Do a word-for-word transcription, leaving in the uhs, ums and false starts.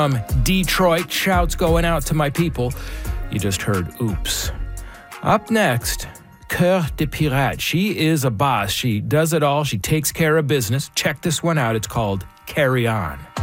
From Detroit, shouts going out to my people. You just heard Oops. Up next, Cœur de Pirate. She is a boss. She does it all. She takes care of business. Check this one out. It's called Carry On.